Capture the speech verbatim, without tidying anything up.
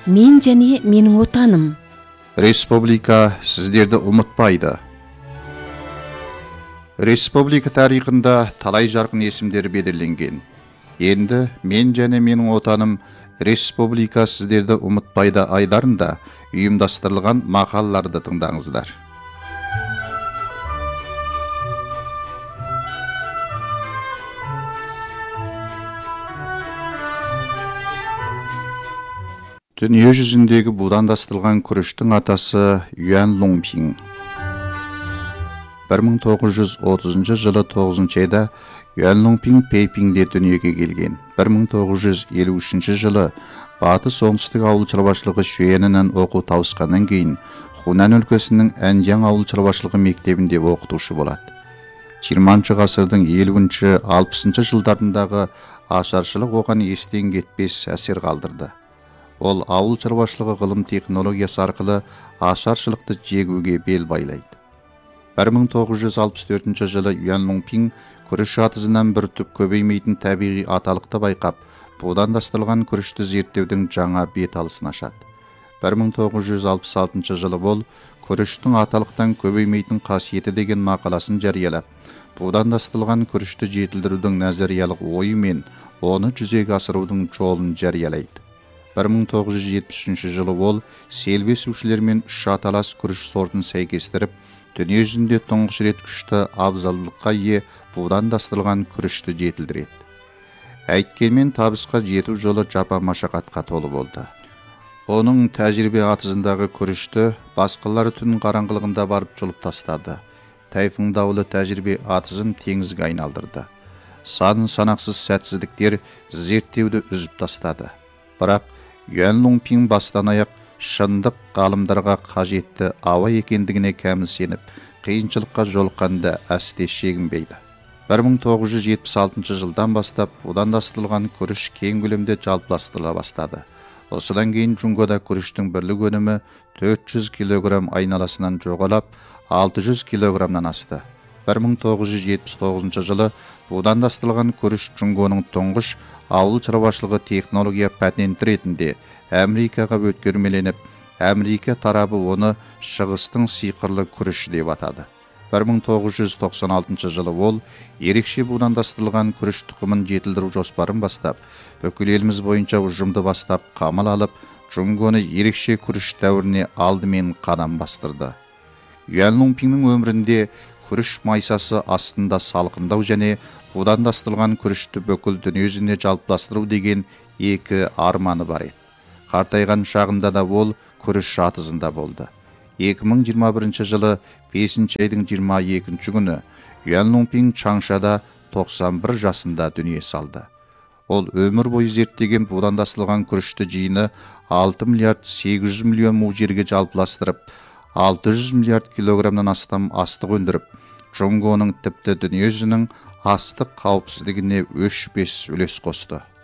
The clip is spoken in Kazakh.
Мен және менің отаным. Республика сіздерді ұмытпайды. Республика тарихында талай жарқын есімдер белгіленген. Енді мен және менің отаным республика сіздерді ұмытпайды айларында ұйымдастырылған мақалаларды тыңдаңыздар. Дүние жүзіндегі будандастырылған күріштің атасы Юан Лунпин. бір мың тоғыз жүз отызыншы жылы тоғызыншы айда Юан Лунпин Пейпинде дүниеге келген. бір мың тоғыз жүз елу үшінші жылы батыс оңтүстік ауыл шаруашылығы шуенінен оқу тауысқаннан кейін Хунан өлкесінің Әнжан ауыл шаруашылығы мектебінде оқытушы болады. жиырмасыншы ғасырдың елуінші алпысыншы жылдарындағы ашаршылық оған естен кетпес әсер қалдырды. Ол ауыл шаруашылығы ғылым технологиясы арқылы ашаршылықты жегуге бел байлайды. бір мың тоғыз жүз алпыс төртінші жылы Юан Лунпин күріш атызынан бір түп көбеймейтін табиғи аталықты байқап, будандастырылған күрішті зерттеудің жаңа бет алысын ашады. бір мың тоғыз жүз алпыс алтыншы жылы ол күріштің аталықтан көбеймейтін қасиеті деген мақаласын жариялап, будандастырылған күрішті жетілдірудің назариялық ойы мен оны жүзеге асырудың жолын жариялайды. бір мың тоғыз жүз жетпіс үшінші жылы ол селбесушілермен үш аталас күріш сортын сәйкестіріп, дүние жүзінде тұңғыш рет күшті абзалдыққа ие будандастырылған күрішті жетілдіреді. Әйткенмен табысқа жету жолы жапа машақатқа толы болды. Оның тәжірибе атызындағы күрішті басқалары түн қараңғылығында барып жұлып тастады. Тайфун дауылы тәжірибе атызын теңізге айналдырды. Сан санақсыз сәтсіздіктер зерттеуді үзіп тастады. Бірақ Юан Лунпин бастан аяқ шындық ғалымдарға қажетті ауа екендігіне кәміл сеніп, қиыншылыққа жолыққанда әсте шегінбейді. бір мың тоғыз жүз жетпіс алтыншы жылдан бастап будандастырылған күріш кең көлемде жалпыластырыла бастады. Осыдан кейін Джунгода күріштің бірлік өнімі төрт жүз килограмм айналасынан жоғалап, алты жүз килограммнан асты. бір мың тоғыз жүз жетпіс тоғызыншы жылы будандастырылған күріш Джунгоның тұңғыш ауыл шаруашылығы технология патенті ретінде Америкаға өткермеленіп, Америка тарабы оны шығыстың сиқырлы күріші деп атады. бір мың тоғыз жүз тоқсан алтыншы жылы ол ерекше будандастырылған күріш тұқымын жетілдіру жоспарын бастап, бүкіл еліміз бойынша ұжымды бастап қамал алып, Джунгоны ерекше күріш дәуіріне алдымен қадам бастырды. Юан Лунпиннің өмірінде күріш майсасы астында салқындау және будандастырылған күрішті бүкіл дүние жүзіне жалпыластыру деген екі арманы бар еді. Қартайған шағында да ол күріш атызында болды. екі мың жиырма бірінші жылы бесінші айдың жиырма екінші күні Юан Лунпин Чаңшада тоқсан бір жасында дүние салды. Ол өмір бойы зерттеген будандастырылған күрішті жиыны алты миллиард сегіз жүз миллион му жерге жалпыластырып, алты жүз миллиард килограммнан астам астық өндіріп, Джунгоның тіпті дүние жүзінің астық қауіпсіздігіне өшпес үлес қосты.